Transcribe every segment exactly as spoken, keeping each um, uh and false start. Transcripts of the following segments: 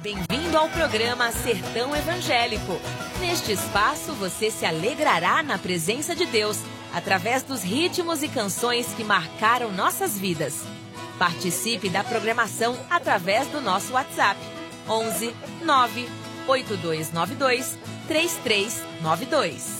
Bem-vindo ao programa Sertão Evangélico. Neste espaço você se alegrará na presença de Deus, através dos ritmos e canções que marcaram nossas vidas. Participe da programação através do nosso WhatsApp onze nove oito dois nove dois três três nove dois.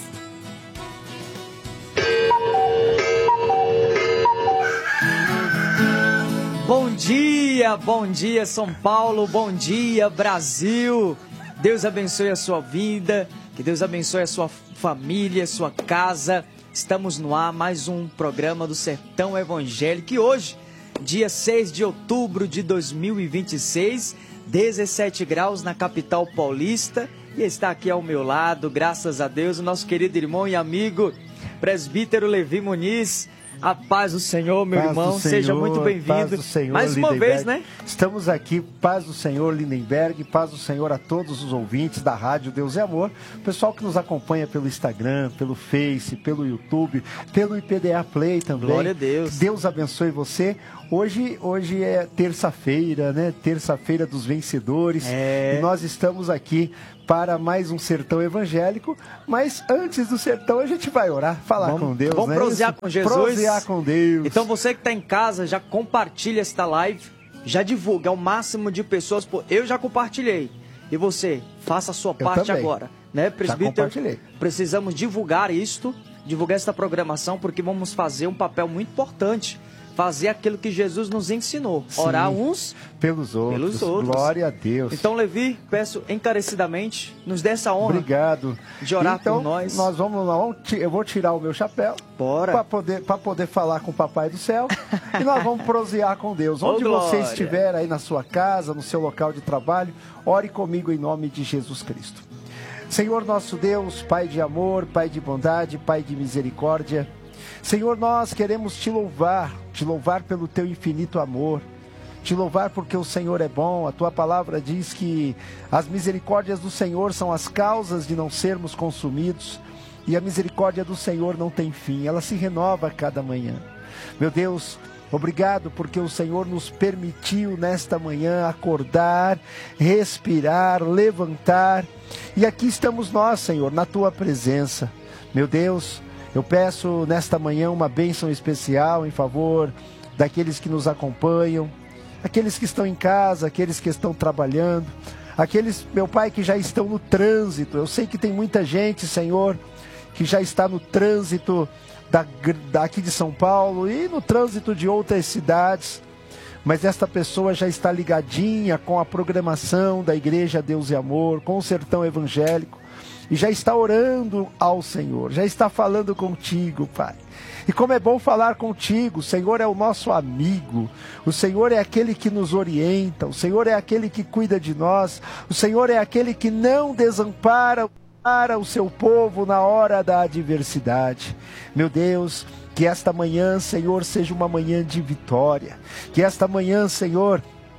Bom dia, bom dia São Paulo, bom dia Brasil. Deus abençoe a sua vida, que Deus abençoe a sua família, a sua casa. Estamos no ar, mais um programa do Sertão Evangélico. E hoje, dia seis de outubro de dois mil e vinte e seis, dezessete graus na capital paulista. E está aqui ao meu lado, graças a Deus, o nosso querido irmão e amigo, presbítero Levi Muniz. A paz do Senhor, meu paz irmão, Senhor, seja muito bem-vindo. Mais uma vez, né? Estamos aqui, paz do Senhor, Lindenberg, paz do Senhor a todos os ouvintes da Rádio Deus é Amor, o pessoal que nos acompanha pelo Instagram, pelo Face, pelo YouTube, pelo I P D A Play também. Glória a Deus. Deus abençoe você. Hoje, hoje é terça-feira, né? Terça-feira dos vencedores. É. E nós estamos aqui para mais um Sertão Evangélico, mas antes do Sertão a gente vai orar, falar vamos, com Deus, vamos né? prosear com Jesus. Prosear com Deus. Então você que está em casa, já compartilha esta live, já divulga ao máximo de pessoas. Eu já compartilhei. E você, faça a sua Eu parte também. agora, né, presbítero? Já compartilhei. Precisamos divulgar isto, divulgar esta programação, porque vamos fazer um papel muito importante. Fazer aquilo que Jesus nos ensinou. Sim, orar uns pelos outros. pelos outros. Glória a Deus. Então, Levi, peço encarecidamente, nos dê essa honra. Obrigado. De orar então, por nós. Nós vamos lá, eu vou tirar o meu chapéu. Bora. Para poder, para poder falar com o Papai do Céu. E nós vamos prosear com Deus. Onde oh, você glória. estiver, aí na sua casa, no seu local de trabalho, ore comigo em nome de Jesus Cristo. Senhor nosso Deus, Pai de amor, Pai de bondade, Pai de misericórdia, Senhor, nós queremos te louvar, te louvar pelo teu infinito amor, te louvar porque o Senhor é bom. A tua palavra diz que as misericórdias do Senhor são as causas de não sermos consumidos, e a misericórdia do Senhor não tem fim, ela se renova a cada manhã. Meu Deus, obrigado porque o Senhor nos permitiu nesta manhã acordar, respirar, levantar, e aqui estamos nós, Senhor, na tua presença. Meu Deus, eu peço nesta manhã uma bênção especial em favor daqueles que nos acompanham, aqueles que estão em casa, aqueles que estão trabalhando, aqueles, meu Pai, que já estão no trânsito. Eu sei que tem muita gente, Senhor, que já está no trânsito da, daqui de São Paulo e no trânsito de outras cidades, mas esta pessoa já está ligadinha com a programação da Igreja Deus e Amor, com o Sertão Evangélico, e já está orando ao Senhor, já está falando contigo, Pai. E como é bom falar contigo, o Senhor é o nosso amigo, o Senhor é aquele que nos orienta, o Senhor é aquele que cuida de nós, o Senhor é aquele que não desampara para o seu povo na hora da adversidade. Meu Deus, que esta manhã, Senhor, seja uma manhã de vitória, que esta manhã, Senhor,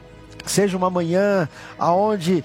seja uma manhã aonde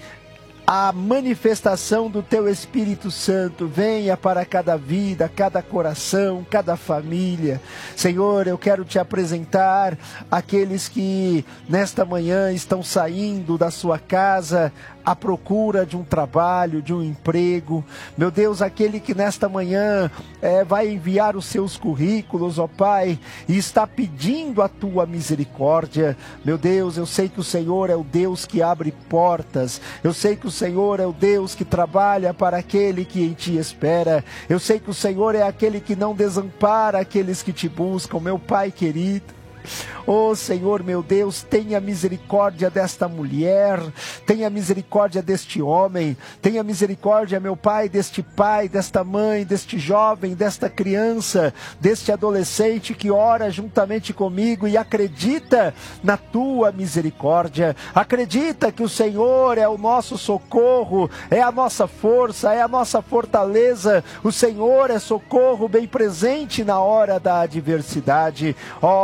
a manifestação do teu Espírito Santo venha para cada vida, cada coração, cada família. Senhor, eu quero te apresentar aqueles que nesta manhã estão saindo da sua casa à procura de um trabalho, de um emprego. Meu Deus, aquele que nesta manhã é, vai enviar os seus currículos, ó Pai, e está pedindo a tua misericórdia. Meu Deus, eu sei que o Senhor é o Deus que abre portas, eu sei que o Senhor é o Deus que trabalha para aquele que em ti espera, eu sei que o Senhor é aquele que não desampara aqueles que te buscam, meu Pai querido. Oh Senhor, meu Deus, tenha misericórdia desta mulher, tenha misericórdia deste homem, tenha misericórdia, meu Pai, deste pai, desta mãe, deste jovem, desta criança, deste adolescente que ora juntamente comigo e acredita na tua misericórdia, acredita que o Senhor é o nosso socorro, é a nossa força, é a nossa fortaleza, o Senhor é socorro bem presente na hora da adversidade. Oh meu Pai,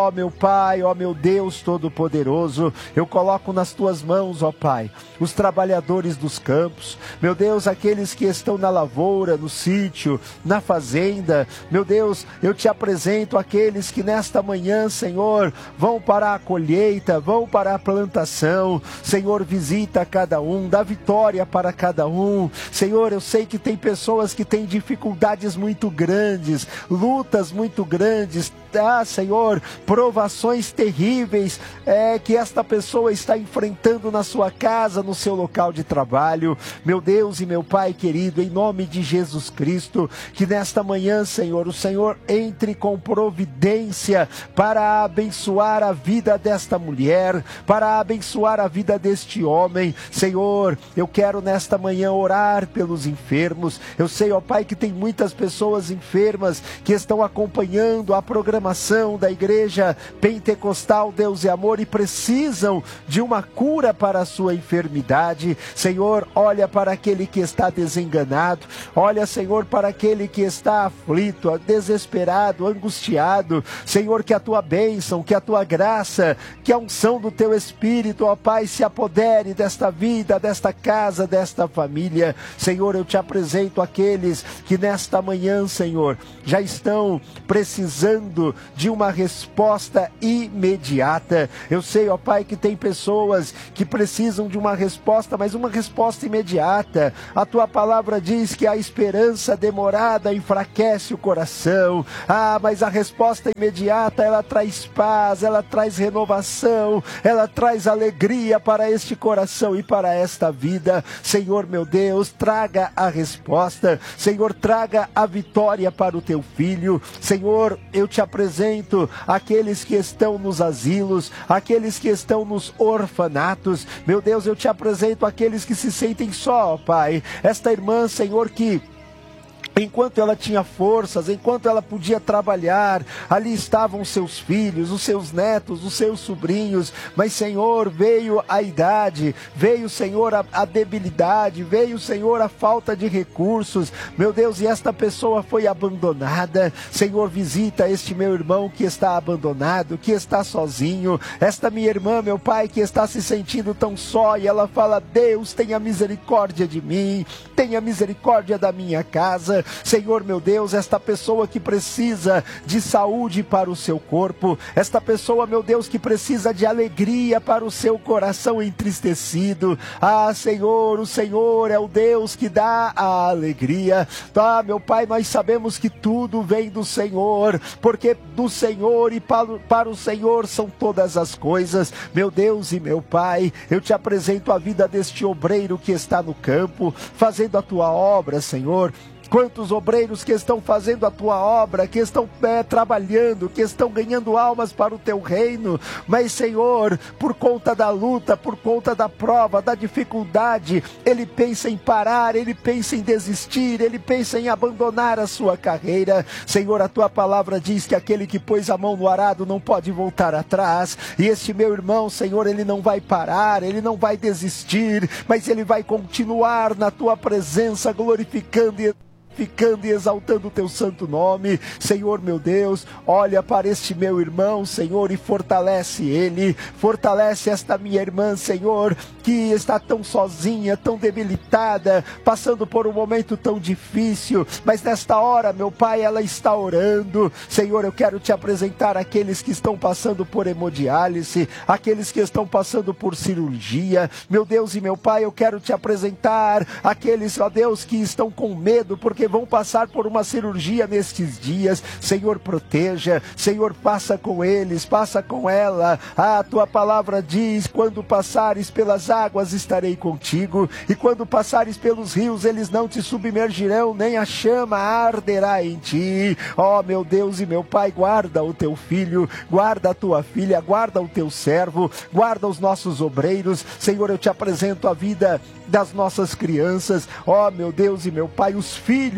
Pai, ó meu Deus Todo-Poderoso, eu coloco nas tuas mãos, ó Pai, os trabalhadores dos campos, meu Deus, aqueles que estão na lavoura, no sítio, na fazenda, meu Deus, eu te apresento aqueles que nesta manhã, Senhor, vão para a colheita, vão para a plantação. Senhor, visita cada um, dá vitória para cada um. Senhor, eu sei que tem pessoas que têm dificuldades muito grandes, lutas muito grandes, ah, Senhor, provações terríveis é, que esta pessoa está enfrentando na sua casa, no seu local de trabalho. Meu Deus e meu Pai querido, em nome de Jesus Cristo, que nesta manhã, Senhor, o Senhor entre com providência para abençoar a vida desta mulher, para abençoar a vida deste homem. Senhor, eu quero nesta manhã orar pelos enfermos. Eu sei, ó Pai, que tem muitas pessoas enfermas que estão acompanhando a programação da Igreja Pentecostal Deus e Amor e precisam de uma cura para a sua enfermidade. Senhor, olha para aquele que está desenganado, olha, Senhor, para aquele que está aflito, desesperado, angustiado. Senhor, que a tua bênção, que a tua graça, que a unção do teu Espírito, ó Pai, se apodere desta vida, desta casa, desta família. Senhor, eu te apresento aqueles que nesta manhã, Senhor, já estão precisando de uma resposta imediata. Eu sei, ó Pai, que tem pessoas que precisam de uma resposta, mas uma resposta imediata. A tua palavra diz que a esperança demorada enfraquece o coração. Ah, mas a resposta imediata, ela traz paz, ela traz renovação, ela traz alegria para este coração e para esta vida. Senhor, meu Deus, traga a resposta. Senhor, traga a vitória para o teu filho. Senhor, eu te apresento aqueles que estão nos asilos, aqueles que estão nos orfanatos. Meu Deus, eu te apresento aqueles que se sentem só, Pai. Esta irmã, Senhor, que enquanto ela tinha forças, enquanto ela podia trabalhar, ali estavam seus filhos, os seus netos, os seus sobrinhos, mas, Senhor, veio a idade, veio, Senhor, a, a debilidade, veio, Senhor, a falta de recursos, meu Deus, e esta pessoa foi abandonada. Senhor, visita este meu irmão que está abandonado, que está sozinho, esta minha irmã, meu Pai, que está se sentindo tão só, e ela fala: Deus, tenha misericórdia de mim, tenha misericórdia da minha casa. Senhor, meu Deus, esta pessoa que precisa de saúde para o seu corpo, esta pessoa, meu Deus, que precisa de alegria para o seu coração entristecido. Ah, Senhor, o Senhor é o Deus que dá a alegria. Ah, meu Pai, nós sabemos que tudo vem do Senhor, porque do Senhor e para, para o Senhor são todas as coisas. Meu Deus e meu Pai, eu te apresento a vida deste obreiro que está no campo, fazendo a tua obra, Senhor. Quantos obreiros que estão fazendo a tua obra, que estão é, trabalhando, que estão ganhando almas para o teu reino, mas, Senhor, por conta da luta, por conta da prova, da dificuldade, ele pensa em parar, ele pensa em desistir, ele pensa em abandonar a sua carreira. Senhor, a tua palavra diz que aquele que pôs a mão no arado não pode voltar atrás, e este meu irmão, Senhor, ele não vai parar, ele não vai desistir, mas ele vai continuar na tua presença, glorificando e ficando e exaltando o teu santo nome. Senhor, meu Deus, olha para este meu irmão, Senhor, e fortalece ele, fortalece esta minha irmã, Senhor, que está tão sozinha, tão debilitada, passando por um momento tão difícil, mas nesta hora, meu Pai, ela está orando. Senhor, eu quero te apresentar aqueles que estão passando por hemodiálise, aqueles que estão passando por cirurgia. Meu Deus e meu Pai, eu quero te apresentar aqueles, ó Deus, que estão com medo, porque vão passar por uma cirurgia nestes dias. Senhor, proteja, Senhor, passa com eles, passa com ela. Ah, a tua palavra diz: quando passares pelas águas estarei contigo, e quando passares pelos rios eles não te submergirão, nem a chama arderá em ti. Ó, meu Deus e meu Pai, guarda o teu filho, guarda a tua filha, guarda o teu servo, guarda os nossos obreiros. Senhor, eu te apresento a vida das nossas crianças. Ó, meu Deus e meu Pai, os filhos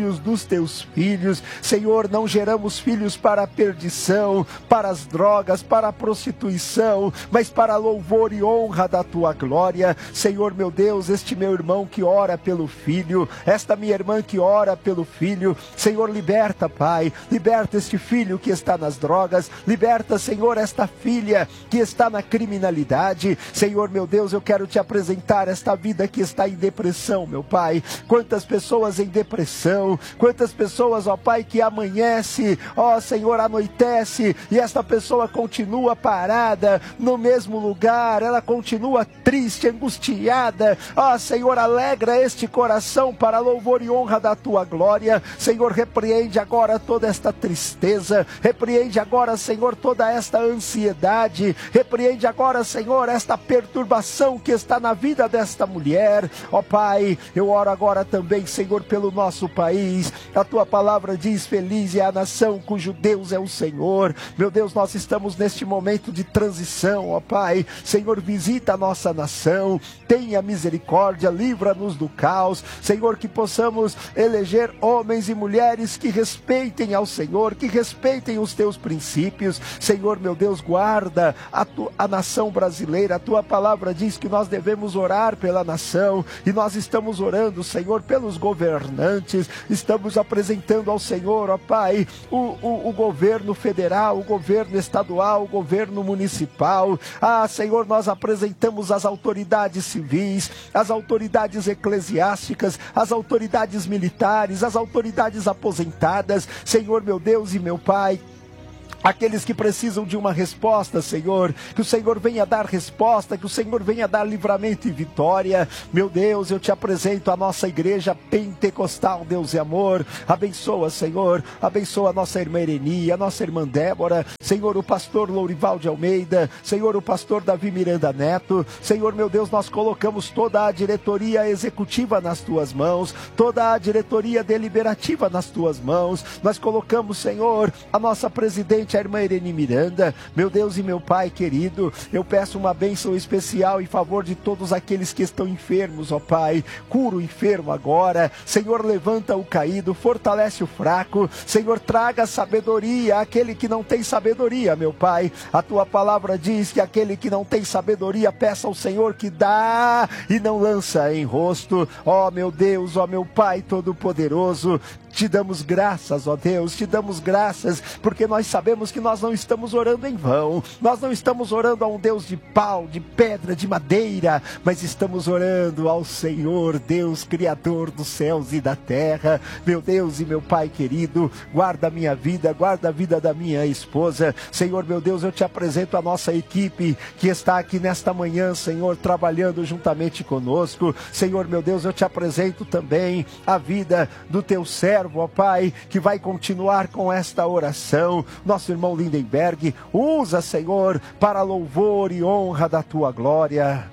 filhos dos teus filhos. Senhor, não geramos filhos para a perdição, para as drogas, para a prostituição, mas para louvor e honra da tua glória. Senhor, meu Deus, este meu irmão que ora pelo filho, esta minha irmã que ora pelo filho, Senhor, liberta, Pai, liberta este filho que está nas drogas, liberta, Senhor, esta filha que está na criminalidade. Senhor, meu Deus, eu quero te apresentar esta vida que está em depressão, meu Pai. Quantas pessoas em depressão, quantas pessoas, ó Pai, que amanhece, ó Senhor, anoitece, e esta pessoa continua parada no mesmo lugar, ela continua triste, angustiada. Ó Senhor, alegra este coração para louvor e honra da tua glória. Senhor, repreende agora toda esta tristeza, repreende agora, Senhor, toda esta ansiedade, repreende agora, Senhor, esta perturbação que está na vida desta mulher. Ó Pai, eu oro agora também, Senhor, pelo nosso país. A tua palavra diz: feliz é a nação cujo Deus é o Senhor. Meu Deus, nós estamos neste momento de transição, ó Pai. Senhor, visita a nossa nação, tenha misericórdia, livra-nos do caos. Senhor, que possamos eleger homens e mulheres que respeitem ao Senhor, que respeitem os teus princípios. Senhor, meu Deus, guarda a, tu, a nação brasileira. A tua palavra diz que nós devemos orar pela nação, e nós estamos orando, Senhor, pelos governantes. Estamos apresentando ao Senhor, ó Pai, o, o, o governo federal, o governo estadual, o governo municipal. Ah, Senhor, nós apresentamos as autoridades civis, as autoridades eclesiásticas, as autoridades militares, as autoridades aposentadas. Senhor, meu Deus e meu Pai, aqueles que precisam de uma resposta, Senhor, que o Senhor venha dar resposta, que o Senhor venha dar livramento e vitória. Meu Deus, eu te apresento a nossa igreja pentecostal, Deus e amor. Abençoa, Senhor, abençoa a nossa irmã Ereni, a nossa irmã Débora, Senhor, o pastor Lourival de Almeida, Senhor, o pastor Davi Miranda Neto. Senhor, meu Deus, nós colocamos toda a diretoria executiva nas tuas mãos, toda a diretoria deliberativa nas tuas mãos. Nós colocamos, Senhor, a nossa presidente, a irmã Irene Miranda. Meu Deus e meu Pai querido, eu peço uma bênção especial em favor de todos aqueles que estão enfermos, ó Pai. Cura o enfermo agora. Senhor, levanta o caído, fortalece o fraco. Senhor, traga sabedoria àquele que não tem sabedoria, meu Pai. A tua palavra diz que aquele que não tem sabedoria, peça ao Senhor que dá e não lança em rosto. Ó meu Deus, ó meu Pai Todo-Poderoso, te damos graças, ó Deus, te damos graças, porque nós sabemos que nós não estamos orando em vão. Nós não estamos orando a um Deus de pau, de pedra, de madeira, mas estamos orando ao Senhor, Deus, Criador dos céus e da terra. Meu Deus e meu Pai querido, guarda a minha vida, guarda a vida da minha esposa. Senhor, meu Deus, eu te apresento a nossa equipe que está aqui nesta manhã, Senhor, trabalhando juntamente conosco. Senhor, meu Deus, eu te apresento também a vida do teu servo, ó Pai, que vai continuar com esta oração. Nosso irmão Lindenberg, usa, Senhor, para louvor e honra da tua glória.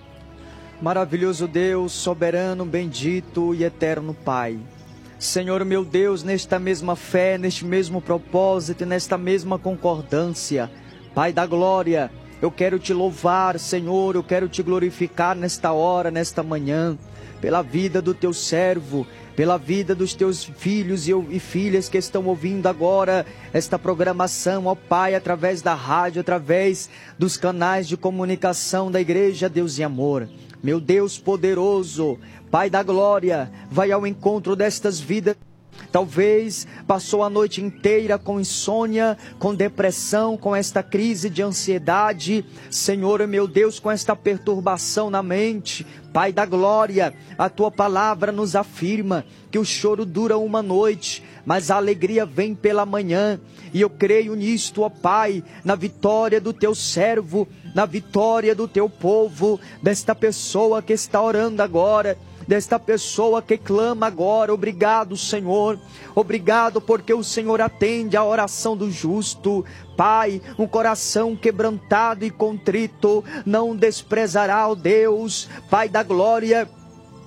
Maravilhoso Deus, soberano, bendito e eterno Pai. Senhor, meu Deus, nesta mesma fé, neste mesmo propósito, nesta mesma concordância, Pai da glória, eu quero te louvar, Senhor, eu quero te glorificar nesta hora, nesta manhã, pela vida do teu servo, pela vida dos teus filhos e filhas que estão ouvindo agora esta programação, ó Pai, através da rádio, através dos canais de comunicação da Igreja Deus e Amor. Meu Deus poderoso, Pai da glória, vai ao encontro destas vidas. Talvez passou a noite inteira com insônia, com depressão, com esta crise de ansiedade. Senhor, meu Deus, com esta perturbação na mente. Pai da glória, a tua palavra nos afirma que o choro dura uma noite, mas a alegria vem pela manhã. E eu creio nisto, ó Pai, na vitória do teu servo, na vitória do teu povo, desta pessoa que está orando agora, desta pessoa que clama agora. Obrigado, Senhor, obrigado porque o Senhor atende a oração do justo. Pai, um coração quebrantado e contrito não desprezará, ó Deus. Pai da glória,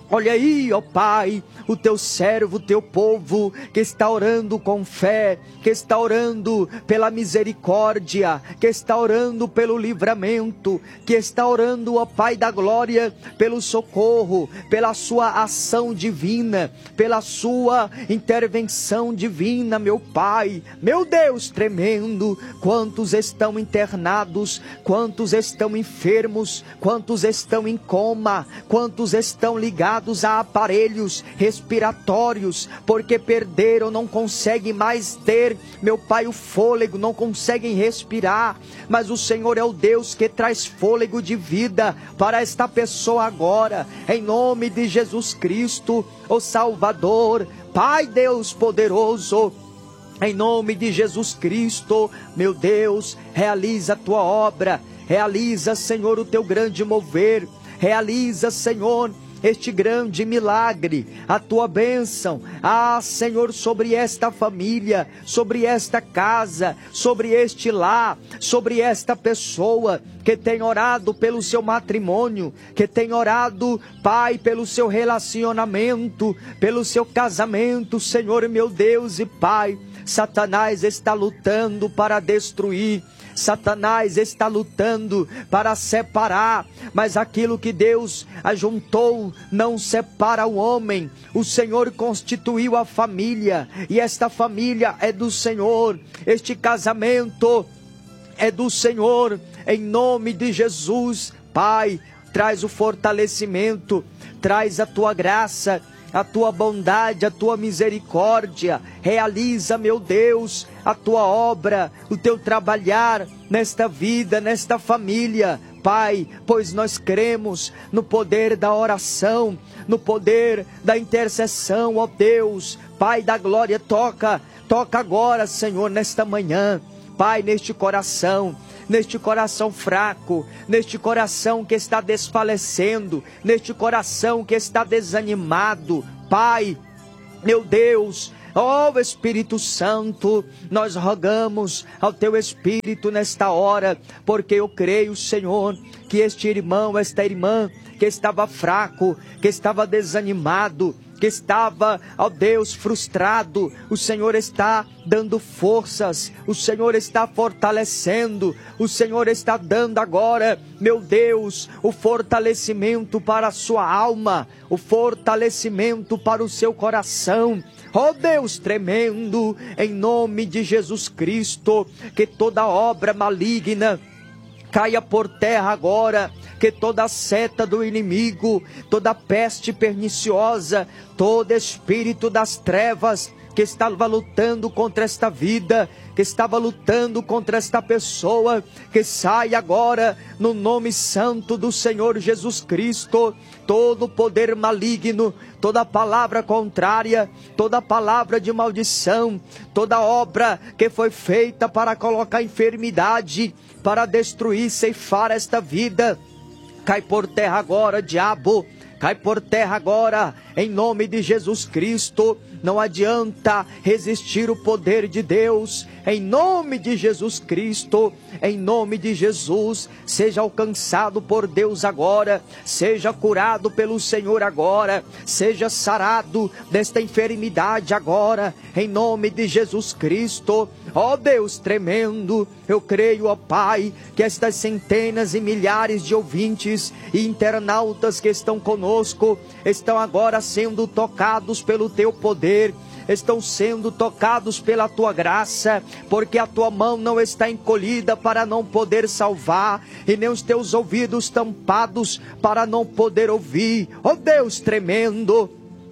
Olha aí, ó Pai, o teu servo, o teu povo, que está orando com fé, que está orando pela misericórdia, que está orando pelo livramento, que está orando, ó Pai da glória, pelo socorro, pela sua ação divina, pela sua intervenção divina, meu Pai. Meu Deus tremendo, quantos estão internados, quantos estão enfermos, quantos estão em coma, quantos estão ligados a aparelhos respiratórios, porque perderam, não conseguem mais ter, meu Pai, o fôlego, não conseguem respirar, mas o Senhor é o Deus que traz fôlego de vida para esta pessoa agora, em nome de Jesus Cristo, o Salvador. Pai Deus poderoso, em nome de Jesus Cristo, meu Deus, realiza a tua obra, realiza, Senhor, o teu grande mover, realiza, Senhor, este grande milagre, a tua bênção, ah, Senhor, sobre esta família, sobre esta casa, sobre este lar, sobre esta pessoa que tem orado pelo seu matrimônio, que tem orado, Pai, pelo seu relacionamento, pelo seu casamento, Senhor, meu Deus e Pai. Satanás está lutando para destruir, Satanás está lutando para separar, mas aquilo que Deus ajuntou não separa o homem. O Senhor constituiu a família, e esta família é do Senhor, este casamento é do Senhor, em nome de Jesus. Pai, traz o fortalecimento, traz a tua graça, a tua bondade, a tua misericórdia, realiza, meu Deus, a tua obra, o teu trabalhar nesta vida, nesta família, Pai, pois nós cremos no poder da oração, no poder da intercessão, ó Deus. Pai da glória, toca, toca agora, Senhor, nesta manhã, Pai, neste coração, neste coração fraco, neste coração que está desfalecendo, neste coração que está desanimado, Pai, meu Deus, ó Espírito Santo, nós rogamos ao Teu Espírito nesta hora, porque eu creio, Senhor, que este irmão, esta irmã, que estava fraco, que estava desanimado, que estava, ó Deus, frustrado, o Senhor está dando forças, o Senhor está fortalecendo, o Senhor está dando agora, meu Deus, o fortalecimento para a sua alma, o fortalecimento para o seu coração. Ó Deus tremendo, em nome de Jesus Cristo, que toda obra maligna caia por terra agora, que toda seta do inimigo, toda peste perniciosa, todo espírito das trevas que estava lutando contra esta vida, que estava lutando contra esta pessoa, que saia agora no nome santo do Senhor Jesus Cristo, todo poder maligno, toda palavra contrária, toda palavra de maldição, toda obra que foi feita para colocar enfermidade, para destruir, ceifar esta vida, cai por terra agora, diabo, cai por terra agora, em nome de Jesus Cristo. Não adianta resistir o poder de Deus, em nome de Jesus Cristo, em nome de Jesus, seja alcançado por Deus agora, seja curado pelo Senhor agora, seja sarado desta enfermidade agora, em nome de Jesus Cristo. Ó Deus tremendo, eu creio, ó Pai, que estas centenas e milhares de ouvintes e internautas que estão conosco, estão agora sendo tocados pelo Teu poder, estão sendo tocados pela Tua graça, porque a Tua mão não está encolhida para não poder salvar, e nem os Teus ouvidos tampados para não poder ouvir. Ó Deus tremendo,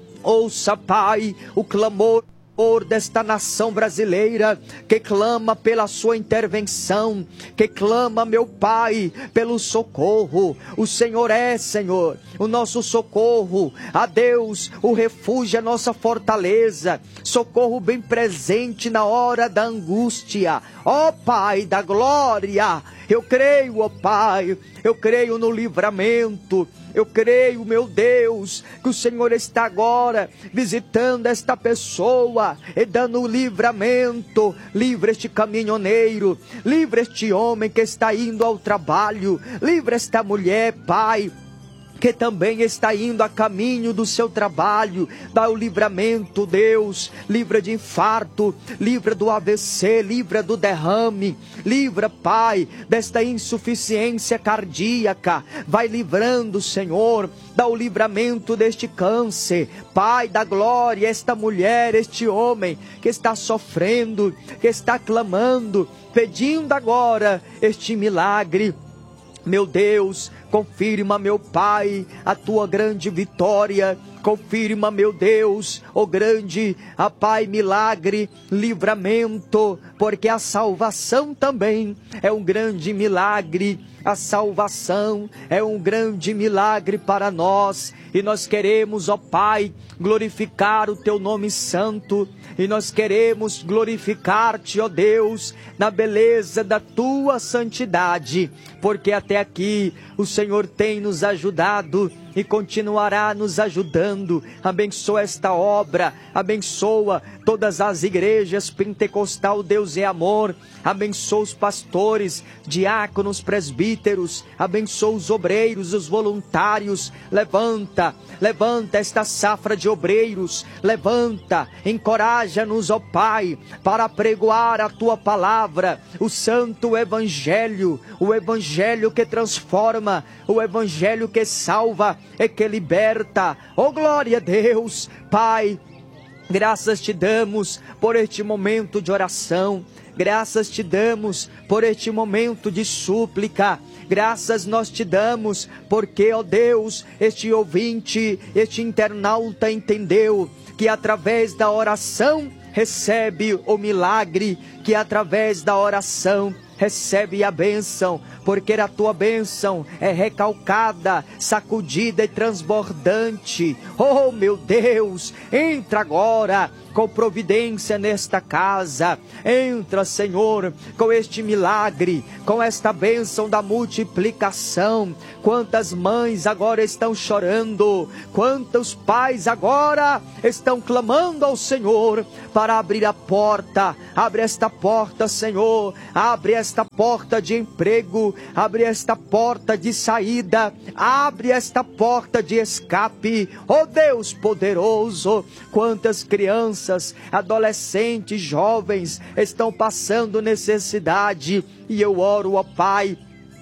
ouça, Pai, o clamor desta nação brasileira, que clama pela sua intervenção, que clama, meu Pai, pelo socorro. O Senhor é, Senhor, o nosso socorro, a Deus, o refúgio, a nossa fortaleza, socorro bem presente na hora da angústia. Ó Pai da glória, eu creio, ó Pai, eu creio no livramento, eu creio, meu Deus, que o Senhor está agora visitando esta pessoa e dando livramento. Livra este caminhoneiro, livra este homem que está indo ao trabalho, livra esta mulher, Pai, que também está indo a caminho do seu trabalho. Dá o livramento, Deus. Livra de infarto, livra do A V C, livra do derrame. Livra, Pai, desta insuficiência cardíaca. Vai livrando, Senhor. Dá o livramento deste câncer. Pai da glória, esta mulher, este homem que está sofrendo, que está clamando, pedindo agora este milagre. Meu Deus, confirma, meu Pai, a tua grande vitória. Confirma, meu Deus, o grande, a Pai, milagre, livramento, porque a salvação também é um grande milagre. A salvação é um grande milagre para nós. E nós queremos, ó Pai, glorificar o teu nome santo. E nós queremos glorificar-te, ó Deus, na beleza da tua santidade. Porque até aqui o Senhor tem nos ajudado e continuará nos ajudando. Abençoa esta obra, abençoa todas as igrejas pentecostal Deus é Amor, abençoa os pastores, diáconos, presbíteros, abençoa os obreiros, os voluntários. Levanta, levanta esta safra de obreiros, levanta, encoraja-nos, ó Pai, para pregoar a tua palavra, o santo evangelho, o evangelho que transforma, o evangelho que salva e que liberta. Oh, glória a Deus. Pai, graças te damos por este momento de oração, graças te damos por este momento de súplica, graças nós te damos porque, ó Deus, este ouvinte, este internauta entendeu que através da oração recebe o milagre, que através da oração recebe a bênção, porque a tua bênção é recalcada, sacudida e transbordante. Oh, meu Deus, entra agora com providência nesta casa. Entra, Senhor, com este milagre, com esta bênção da multiplicação. Quantas mães agora estão chorando, quantos pais agora estão clamando ao Senhor para abrir a porta. Abre esta porta, Senhor, abre esta porta de emprego, abre esta porta de saída, abre esta porta de escape. Oh Deus poderoso, quantas crianças, adolescentes, jovens estão passando necessidade, e eu oro, ó Pai,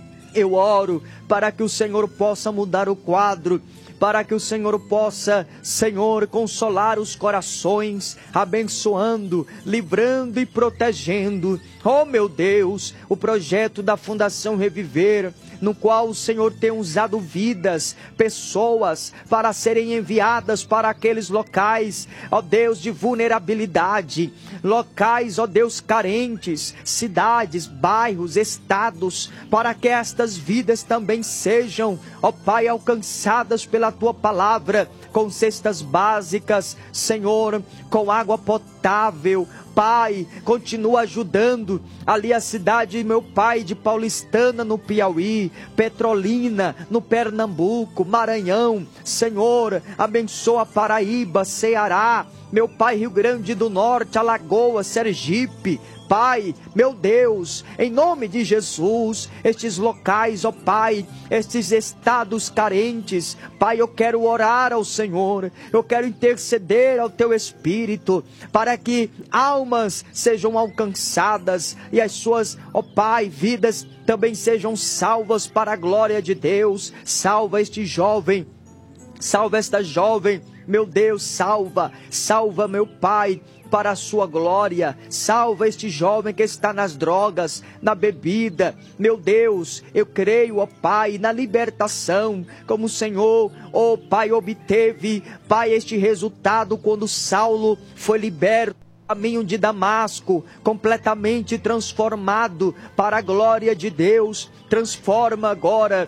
eu oro para que o Senhor possa mudar o quadro, para que o Senhor possa, Senhor, consolar os corações, abençoando, livrando e protegendo. Oh, meu Deus, o projeto da Fundação Reviver, no qual o Senhor tem usado vidas, pessoas, para serem enviadas para aqueles locais, ó Deus, de vulnerabilidade, locais, ó Deus, carentes, cidades, bairros, estados, para que estas vidas também sejam, ó Pai, alcançadas pela tua palavra, com cestas básicas, Senhor, com água potável. Pai, continua ajudando ali a cidade, meu Pai, de Paulistana no Piauí, Petrolina no Pernambuco, Maranhão. Senhor, abençoa Paraíba, Ceará, meu Pai, Rio Grande do Norte, Alagoas, Sergipe. Pai, meu Deus, em nome de Jesus, estes locais, ó Pai, estes estados carentes, Pai, eu quero orar ao Senhor, eu quero interceder ao Teu Espírito, para que almas sejam alcançadas e as suas, ó Pai, vidas também sejam salvas para a glória de Deus. Salva este jovem, salva esta jovem, meu Deus, salva, salva, meu Pai, para a sua glória. Salva este jovem que está nas drogas, na bebida. Meu Deus, eu creio, ó Pai, na libertação, como o Senhor, ó Pai, obteve, Pai, este resultado quando Saulo foi liberto no caminho de Damasco, completamente transformado para a glória de Deus. Transforma agora,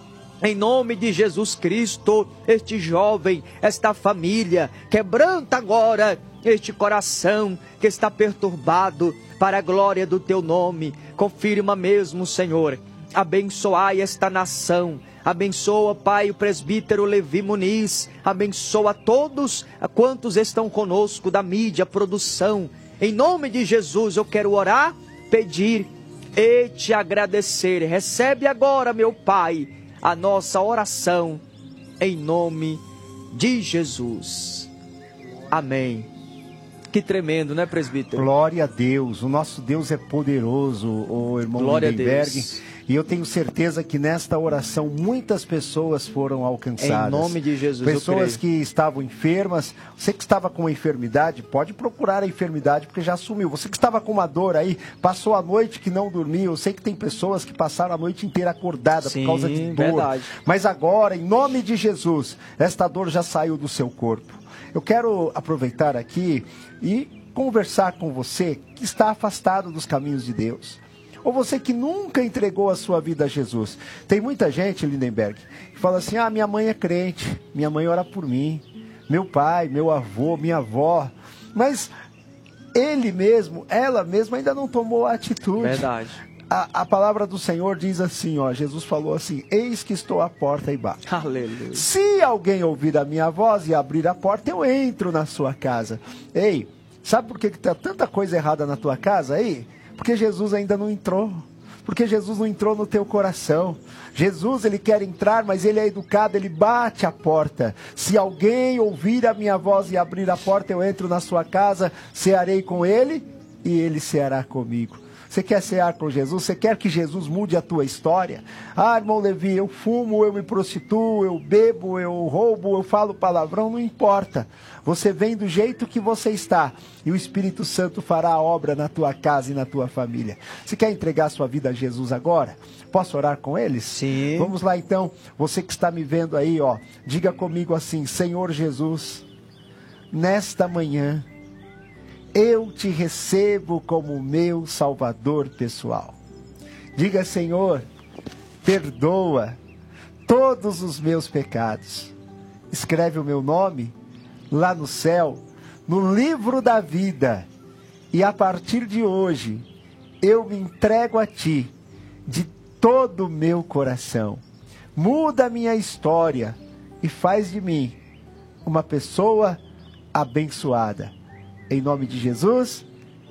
em nome de Jesus Cristo, este jovem, esta família. Quebranta agora este coração que está perturbado, para a glória do Teu nome. Confirma mesmo, Senhor. Abençoai esta nação. Abençoa, Pai, o presbítero Levi Muniz. Abençoa todos quantos estão conosco da mídia, produção. Em nome de Jesus eu quero orar, pedir e te agradecer. Recebe agora, meu Pai, a nossa oração em nome de Jesus. Amém. Que tremendo, né, presbítero? Glória a Deus. O nosso Deus é poderoso, o irmão Glória Lindenberg. a Deus. E eu tenho certeza que nesta oração muitas pessoas foram alcançadas. Em nome de Jesus, pessoas eu que estavam enfermas. Você que estava com uma enfermidade, pode procurar a enfermidade porque já sumiu. Você que estava com uma dor aí, passou a noite que não dormiu. Eu sei que tem pessoas que passaram a noite inteira acordada Sim, por causa de dor. Verdade. Mas agora, em nome de Jesus, esta dor já saiu do seu corpo. Eu quero aproveitar aqui e conversar com você que está afastado dos caminhos de Deus. Ou você que nunca entregou a sua vida a Jesus. Tem muita gente, Lindenberg, que fala assim, ah, minha mãe é crente, minha mãe ora por mim, meu pai, meu avô, minha avó. Mas ele mesmo, ela mesma ainda não tomou a atitude. Verdade. A, a palavra do Senhor diz assim, ó, Jesus falou assim, eis que estou à porta e bato. Aleluia. Se alguém ouvir a minha voz e abrir a porta, eu entro na sua casa. Ei, sabe por que está tanta coisa errada na tua casa aí? Porque Jesus ainda não entrou. Porque Jesus não entrou no teu coração. Jesus, ele quer entrar, mas ele é educado, ele bate a porta. Se alguém ouvir a minha voz e abrir a porta, eu entro na sua casa, cearei com ele e ele ceará comigo. Você quer cear com Jesus? Você quer que Jesus mude a tua história? Ah, irmão Levi, eu fumo, eu me prostituo, eu bebo, eu roubo, eu falo palavrão, não importa. Você vem do jeito que você está e o Espírito Santo fará a obra na tua casa e na tua família. Você quer entregar a sua vida a Jesus agora? Posso orar com eles? Sim. Vamos lá então. Você que está me vendo aí, ó, diga comigo assim, Senhor Jesus, nesta manhã, eu te recebo como meu Salvador pessoal. Diga, Senhor, perdoa todos os meus pecados. Escreve o meu nome lá no céu, no livro da vida. E a partir de hoje, eu me entrego a Ti de todo o meu coração. Muda a minha história e faz de mim uma pessoa abençoada. Em nome de Jesus,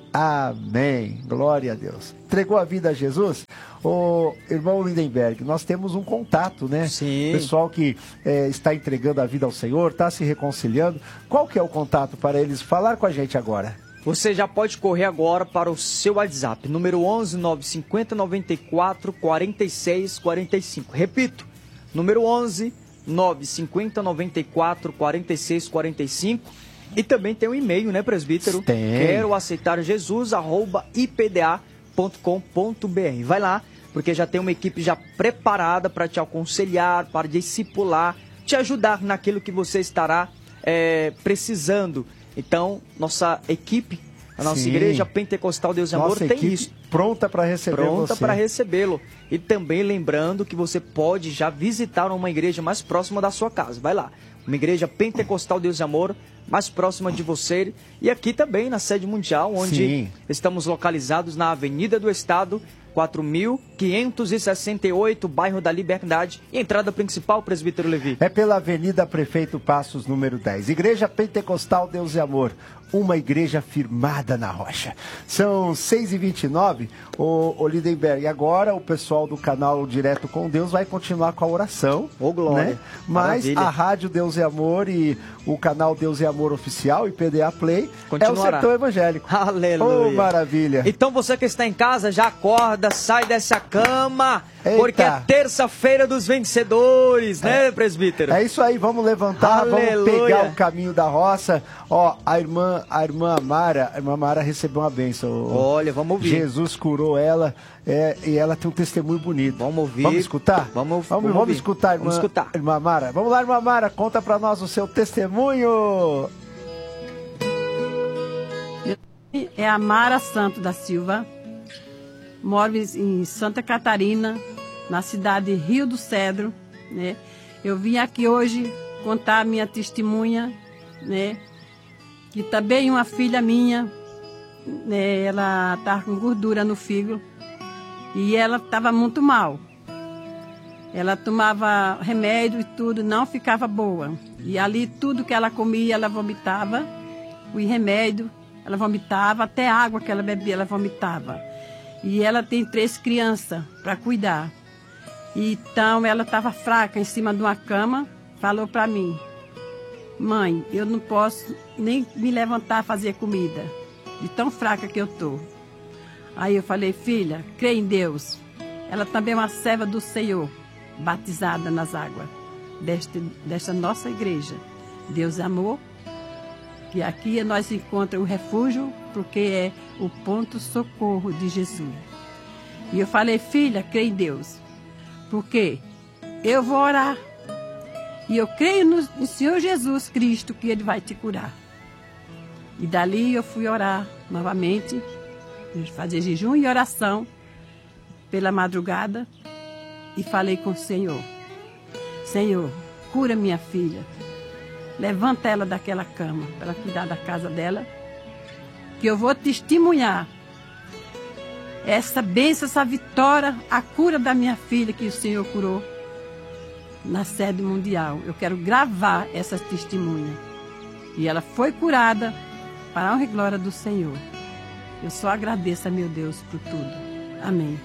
amém. Glória a Deus. Entregou a vida a Jesus? Ô, irmão Lindenberg, nós temos um contato, né? Sim. Pessoal que é, está entregando a vida ao Senhor, está se reconciliando. Qual que é o contato para eles falar com a gente agora? Você já pode correr agora para o seu WhatsApp, número onze, nove cinco zero, nove quatro, quatro seis quatro cinco. Repito, número onze, nove cinco zero, nove quatro, quatro seis quatro cinco. E também tem um e-mail, né, presbítero? Tem. Quero aceitar Jesus, arroba i p d a ponto com ponto b r. Vai lá, porque já tem uma equipe já preparada para te aconselhar, para discipular, te ajudar naquilo que você estará é, precisando. Então, nossa equipe, a nossa Sim. Igreja Pentecostal Deus e Amor Nossa tem equipe isso. Pronta para receber Pronta você. para recebê-lo. E também lembrando que você pode já visitar uma igreja mais próxima da sua casa. Vai lá. Uma igreja Pentecostal Deus e Amor, mais próxima de você. E aqui também na sede mundial, onde Sim. estamos localizados na Avenida do Estado, quatro mil quinhentos e sessenta e oito, bairro da Liberdade. E entrada principal, presbítero Levi? É pela Avenida Prefeito Passos, número dez. Igreja Pentecostal Deus e Amor. Uma igreja firmada na rocha. São seis e vinte e nove, o, o Lindenberg. Agora o pessoal do canal Direto com Deus vai continuar com a oração. Ô, glória. Né? Mas Maravilha. a Rádio Deus e Amor e o canal Deus e Amor Oficial e P D A Play Continuará. é o Sertão Evangélico. Aleluia. Oh, maravilha. Então você que está em casa, já acorda, sai dessa cama, Eita. porque é terça-feira dos vencedores, né, presbítero? É isso aí, vamos levantar, Aleluia. vamos pegar o caminho da roça. Ó, a irmã, a irmã Amara, a irmã Amara recebeu uma bênção. Olha, vamos ouvir. Jesus curou ela é, e ela tem um testemunho bonito. Vamos ouvir. Vamos escutar? Vamos- vamos, vamos vamos ouvir. escutar, irmã, Vamos escutar. irmã Amara. Vamos lá, irmã Amara, conta pra nós o seu testemunho. É a Mara Santo da Silva, moro em Santa Catarina, na cidade de Rio do Cedro, né? Eu vim aqui hoje contar a minha testemunha, né? Que também uma filha minha, né? Ela estava com gordura no fígado e ela estava muito mal. Ela tomava remédio e tudo, não ficava boa. E ali tudo que ela comia, ela vomitava, o remédio, ela vomitava, até água que ela bebia, ela vomitava. E ela tem três crianças para cuidar. Então ela estava fraca em cima de uma cama falou para mim: mãe, eu não posso nem me levantar a fazer comida, de tão fraca que eu tô. Aí eu falei: filha, crê em Deus. Ela também é uma serva do Senhor, batizada nas águas desta, desta nossa igreja. Deus é amor, que aqui nós encontramos o refúgio, porque é o ponto socorro de Jesus. E eu falei: filha, crê em Deus, porque eu vou orar. E eu creio no, no Senhor Jesus Cristo, que Ele vai te curar. E dali eu fui orar novamente, fazer jejum e oração pela madrugada. E falei com o Senhor: Senhor, cura minha filha. Levanta ela daquela cama, para ela cuidar da casa dela. Que eu vou testemunhar essa bênção, essa vitória, a cura da minha filha que o Senhor curou na sede mundial. Eu quero gravar essa testemunha. E ela foi curada para a honra e glória do Senhor. Eu só agradeço a meu Deus por tudo. Amém.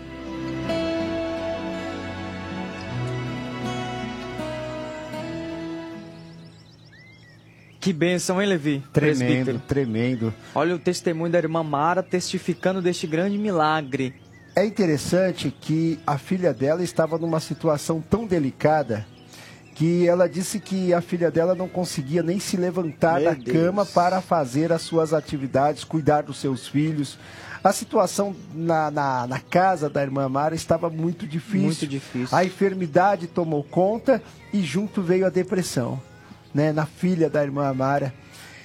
Que bênção, hein, Levi? Tremendo, Presbítero. tremendo. Olha o testemunho da irmã Mara testificando deste grande milagre. É interessante que a filha dela estava numa situação tão delicada que ela disse que a filha dela não conseguia nem se levantar Meu da Deus. cama para fazer as suas atividades, cuidar dos seus filhos. A situação na, na, na casa da irmã Mara estava muito difícil. Muito difícil. A enfermidade tomou conta e junto veio a depressão, né, na filha da irmã Mara.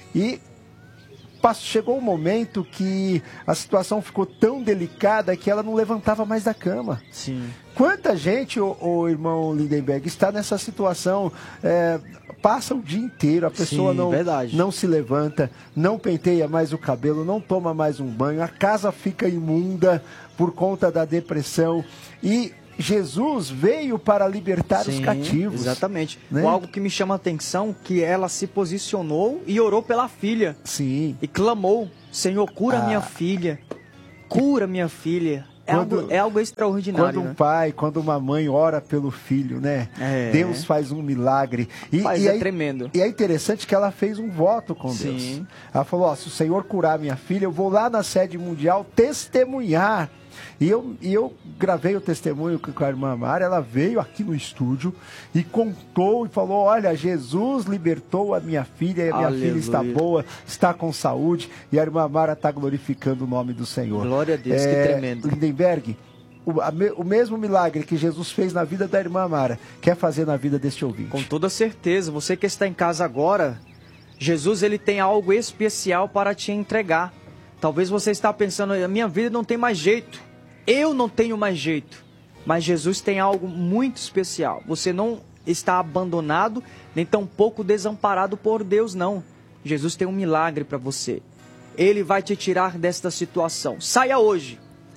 E passou, chegou um momento que a situação ficou tão delicada que ela não levantava mais da cama. Sim. Quanta gente, o, o irmão Lindenberg, está nessa situação, é, passa o dia inteiro, a pessoa Sim, não, verdade. não se levanta, não penteia mais o cabelo, não toma mais um banho, a casa fica imunda por conta da depressão. E Jesus veio para libertar Sim, os cativos. Exatamente. Né? Algo que me chama a atenção, que ela se posicionou e orou pela filha. Sim. E clamou: Senhor, cura Ah. minha filha. Cura minha filha. É, Quando- algo, é algo extraordinário, Quando um né? pai, quando uma mãe ora pelo filho, né? É. Deus faz um milagre. E, Mas e é aí- tremendo. E é interessante que ela fez um voto com Sim. Deus. Ela falou: ó, se o Senhor curar minha filha, eu vou lá na sede mundial testemunhar. E eu, e eu gravei o testemunho com a irmã Mara. Ela veio aqui no estúdio e contou e falou: olha, Jesus libertou a minha filha e a minha Aleluia. filha está boa, está com saúde. E a irmã Mara está glorificando o nome do Senhor. Glória a Deus, que tremendo. Lindenberg, o, a me- o mesmo milagre que Jesus fez na vida da irmã Mara, quer fazer na vida deste ouvinte. Com toda certeza, você que está em casa agora, Jesus ele tem algo especial para te entregar. Talvez você está pensando: a minha vida não tem mais jeito, eu não tenho mais jeito. Mas Jesus tem algo muito especial. Você não está abandonado, nem tampouco desamparado por Deus, não. Jesus tem um milagre para você. Ele vai te tirar desta situação. Saia hoje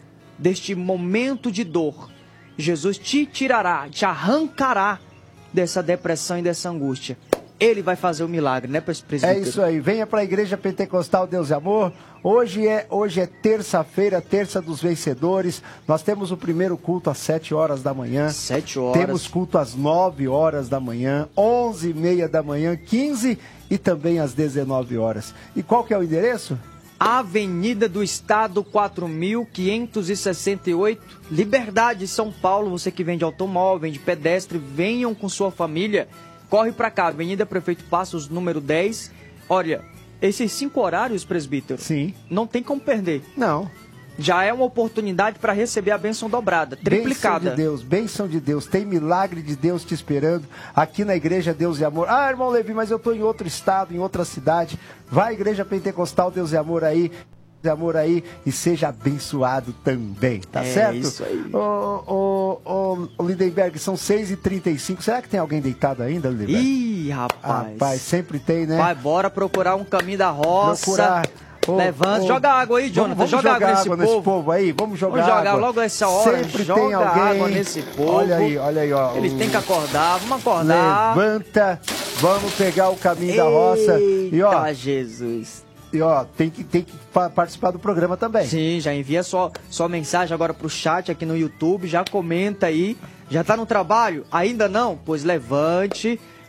deste momento de dor. Jesus te tirará, te arrancará dessa depressão e dessa angústia. Ele vai fazer o milagre, né, presbítero? É isso aí, venha para a Igreja Pentecostal Deus e Amor. Hoje é, hoje é terça-feira, terça dos vencedores. Nós temos o primeiro culto às sete horas da manhã. Sete horas. Temos culto às nove horas da manhã, onze e meia da manhã, quinze e também às dezenove horas. E qual que é o endereço? Avenida do Estado quatro mil quinhentos e sessenta e oito, Liberdade, São Paulo. Você que vende automóvel, vende pedestre, venham com sua família. Corre para cá, Avenida Prefeito Passos, número dez. Olha, esses cinco horários, presbítero, Sim. não tem como perder. Não. Já é uma oportunidade para receber a bênção dobrada, triplicada. Bênção de Deus, bênção de Deus. Tem milagre de Deus te esperando aqui na Igreja Deus e Amor. Ah, irmão Levi, mas eu estou em outro estado, em outra cidade. Vai à Igreja Pentecostal Deus e Amor aí. De amor aí e seja abençoado também, tá É certo? isso aí. Ô, ô, ô, ô, Lindenberg, são seis e trinta e cinco. Será que tem alguém deitado ainda, Lindenberg? Ih, rapaz. Rapaz, sempre tem, né? Vai, bora procurar um caminho da roça. Procurar. Ô, Levanta, ô, joga água aí, Jonathan. Vamos, vamos joga, jogar água nesse povo. aí. Vamos jogar, Vamos jogar água. logo essa hora. Sempre joga tem alguém. água nesse povo. Olha aí, olha aí, ó. Eles O- têm que acordar. Vamos acordar. Levanta, vamos pegar o caminho da roça. E ó, Eita, Jesus. e ó, tem que, tem que pa- participar do programa também. Sim, já envia sua, sua mensagem agora pro chat aqui no YouTube. Já comenta aí. Já tá no trabalho? Ainda não? Pois levante.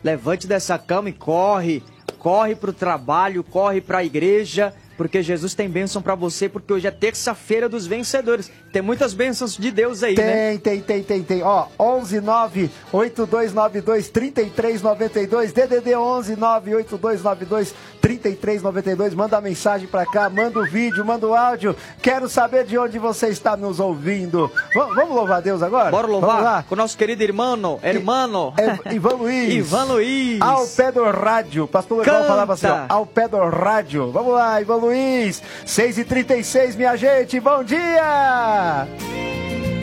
levante dessa cama e corre. Corre para o trabalho, corre para a igreja, porque Jesus tem bênção para você, porque hoje é terça-feira dos vencedores. Tem muitas bênçãos de Deus aí, tem, né? Tem, tem, tem, tem, tem. Ó, onze nove oito dois nove dois três três nove dois, D D D onze nove oito dois nove dois três três nove dois. Manda a mensagem para cá, manda o vídeo, manda o áudio. Quero saber de onde você está nos ouvindo. V vamos louvar a Deus agora? Bora louvar com o nosso querido irmão, irmão. I, Ivan Luiz. Ivan Luiz. Ao pé do rádio. Pastor Legal falava assim, ó, ao pé do rádio. Vamos lá, Ivan Luiz. seis e trinta e seis, minha gente. Bom dia!